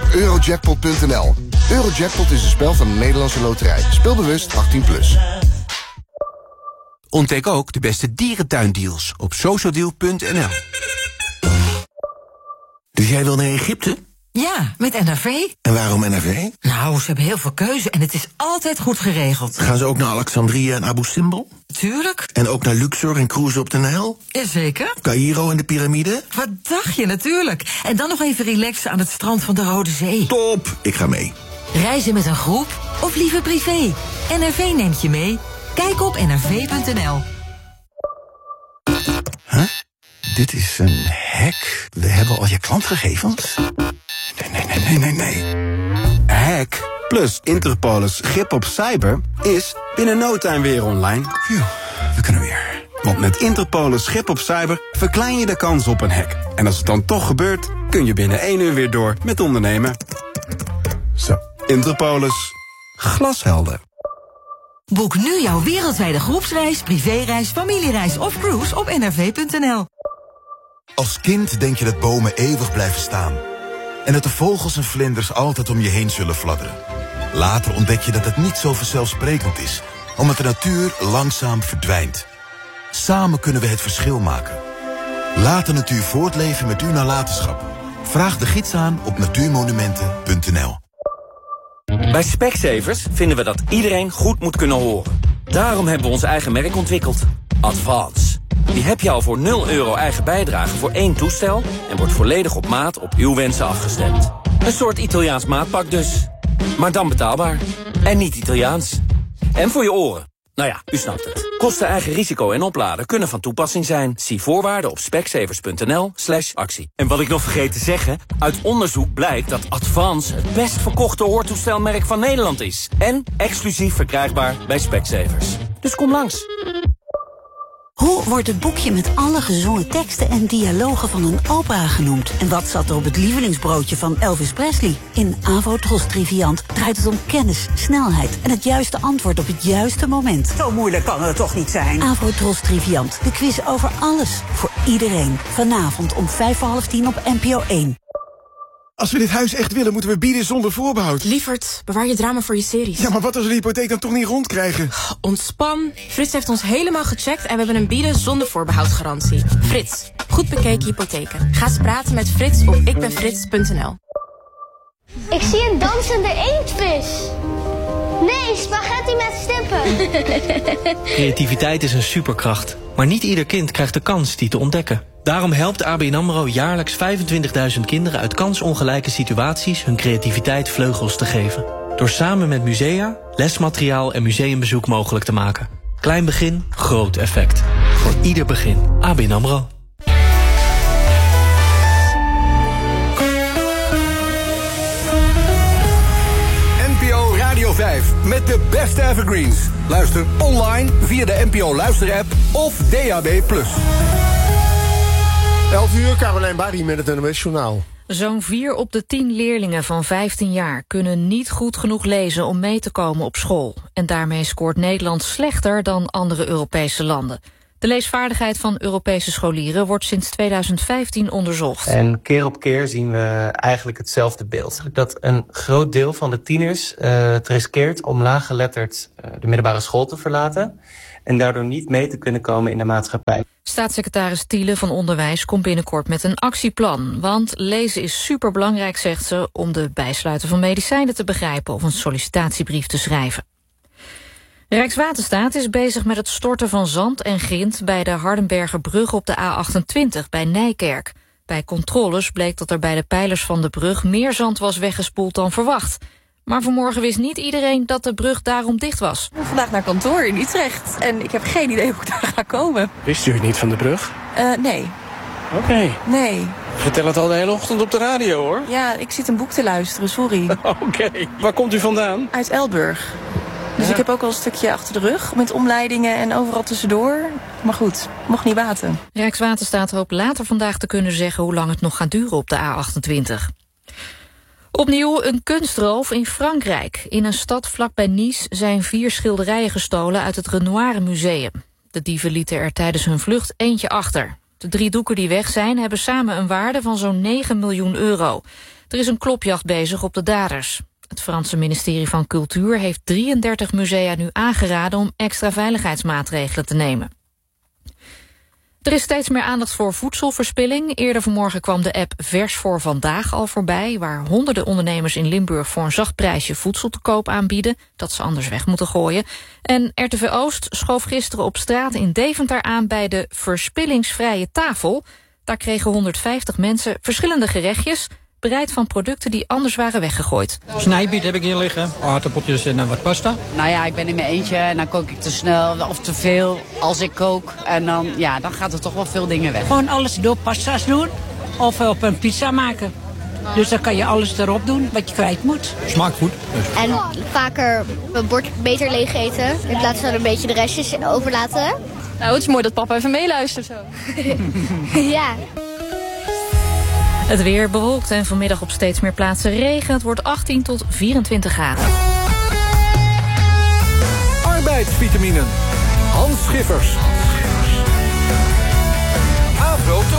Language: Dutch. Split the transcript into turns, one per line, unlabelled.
Eurojackpot.nl. Eurojackpot is een spel van de Nederlandse Loterij. Speel bewust 18+.
Ontdek ook de beste dierentuindeals op socialdeal.nl.
Dus jij wil naar Egypte?
Ja, met NRV.
En waarom NRV?
Nou, ze hebben heel veel keuze en het is altijd goed geregeld.
Gaan ze ook naar Alexandria en Abu Simbel?
Tuurlijk.
En ook naar Luxor en cruisen op de Nijl?
Jazeker.
Caïro en de piramide?
Wat dacht je, natuurlijk. En dan nog even relaxen aan het strand van de Rode Zee.
Top, ik ga mee.
Reizen met een groep of liever privé? NRV neemt je mee. Kijk op nrv.nl.
Huh? Dit is een hack. We hebben al je klantgegevens? Nee.
Hack plus Interpolis grip op cyber is binnen no time weer online.
Phew, we kunnen weer.
Want met Interpolis grip op cyber verklein je de kans op een hack. En als het dan toch gebeurt, kun je binnen 1 uur weer door met ondernemen. Zo, Interpolis. Glashelder.
Boek nu jouw wereldwijde groepsreis, privéreis, familiereis of cruise op nrv.nl.
Als kind denk je dat bomen eeuwig blijven staan. En dat de vogels en vlinders altijd om je heen zullen fladderen. Later ontdek je dat het niet zo vanzelfsprekend is, omdat de natuur langzaam verdwijnt. Samen kunnen we het verschil maken. Laat de natuur voortleven met uw nalatenschap. Vraag de gids aan op natuurmonumenten.nl.
Bij Specsavers vinden we dat iedereen goed moet kunnen horen. Daarom hebben we ons eigen merk ontwikkeld. Advance. Die heb je al voor €0 eigen bijdrage voor 1 toestel... en wordt volledig op maat op uw wensen afgestemd. Een soort Italiaans maatpak dus. Maar dan betaalbaar. En niet Italiaans. En voor je oren. Nou ja, u snapt het. Kosten, eigen risico en opladen kunnen van toepassing zijn. Zie voorwaarden op specsavers.nl/actie. En wat ik nog vergeet te zeggen... uit onderzoek blijkt dat Advance het best verkochte hoortoestelmerk van Nederland is. En exclusief verkrijgbaar bij Specsavers. Dus kom langs.
Hoe wordt het boekje met alle gezongen teksten en dialogen van een opera genoemd? En wat zat er op het lievelingsbroodje van Elvis Presley? In Avotros Triviant draait het om kennis, snelheid en het juiste antwoord op het juiste moment.
Zo moeilijk kan het toch niet zijn?
Avotros Triviant, de quiz over alles, voor iedereen. Vanavond om 9:55 op NPO 1.
Als we dit huis echt willen, moeten we bieden zonder voorbehoud.
Lievert, bewaar je drama voor je series.
Ja, maar wat als we de hypotheek dan toch niet rondkrijgen?
Ontspan. Frits heeft ons helemaal gecheckt en we hebben een bieden zonder voorbehoudgarantie. Frits, goed bekeken hypotheken. Ga eens praten met Frits op ikbenfrits.nl.
Ik zie een dansende inktvis. Nee, spaghetti met stippen.
Creativiteit is een superkracht. Maar niet ieder kind krijgt de kans die te ontdekken. Daarom helpt ABN AMRO jaarlijks 25.000 kinderen uit kansongelijke situaties hun creativiteit vleugels te geven. Door samen met musea, lesmateriaal en museumbezoek mogelijk te maken. Klein begin, groot effect. Voor ieder begin. ABN AMRO.
NPO Radio 5 met de beste evergreens. Luister online via de NPO Luister-app of DAB+.
11 uur, Carolijn Bari met het NOS Journaal.
Zo'n 4 op de 10 leerlingen van 15 jaar kunnen niet goed genoeg lezen om mee te komen op school. En daarmee scoort Nederland slechter dan andere Europese landen. De leesvaardigheid van Europese scholieren wordt sinds 2015 onderzocht.
En keer op keer zien we eigenlijk hetzelfde beeld. Dat een groot deel van de tieners het riskeert om laaggeletterd de middelbare school te verlaten en daardoor niet mee te kunnen komen in de maatschappij.
Staatssecretaris Thiele van Onderwijs komt binnenkort met een actieplan. Want lezen is superbelangrijk, zegt ze, om de bijsluiten van medicijnen te begrijpen of een sollicitatiebrief te schrijven. Rijkswaterstaat is bezig met het storten van zand en grind bij de Hardenbergerbrug op de A28 bij Nijkerk. Bij controles bleek dat er bij de pijlers van de brug meer zand was weggespoeld dan verwacht. Maar vanmorgen wist niet iedereen dat de brug daarom dicht was.
Ik ben vandaag naar kantoor in Utrecht en ik heb geen idee hoe ik daar ga komen.
Wist u het niet van de brug?
Nee.
Oké.
Nee.
Vertel het al de hele ochtend op de radio, hoor.
Ja, ik zit een boek te luisteren, sorry.
Oké. Waar komt u vandaan?
Uit Elburg. Dus ik heb ook al een stukje achter de rug met omleidingen en overal tussendoor. Maar goed, mocht niet baten.
Rijkswaterstaat hoopt later vandaag te kunnen zeggen hoe lang het nog gaat duren op de A28. Opnieuw een kunstroof in Frankrijk. In een stad vlakbij Nice zijn 4 schilderijen gestolen uit het Renoir Museum. De dieven lieten er tijdens hun vlucht eentje achter. De 3 doeken die weg zijn hebben samen een waarde van zo'n 9 miljoen euro. Er is een klopjacht bezig op de daders. Het Franse ministerie van Cultuur heeft 33 musea nu aangeraden om extra veiligheidsmaatregelen te nemen. Er is steeds meer aandacht voor voedselverspilling. Eerder vanmorgen kwam de app Vers voor Vandaag al voorbij, waar honderden ondernemers in Limburg voor een zacht prijsje voedsel te koop aanbieden, dat ze anders weg moeten gooien. En RTV Oost schoof gisteren op straat in Deventer aan bij de verspillingsvrije tafel. Daar kregen 150 mensen verschillende gerechtjes, bereid van producten die anders waren weggegooid.
Snijbiet heb ik hier liggen, aardappeltjes en wat pasta.
Nou ja, ik ben in mijn eentje en dan kook ik te snel of te veel als ik kook. En dan gaat er toch wel veel dingen weg.
Gewoon alles door pasta's doen of op een pizza maken. Dus dan kan je alles erop doen wat je kwijt moet.
Smaakt goed. Dus.
En vaker mijn bord beter leeg eten. In plaats van een beetje de restjes overlaten.
Nou, het is mooi dat papa even meeluistert zo.
Ja.
Het weer bewolkt en vanmiddag op steeds meer plaatsen regen. Het wordt 18 tot 24 graden.
Arbeidsvitaminen. Hans Schiffers.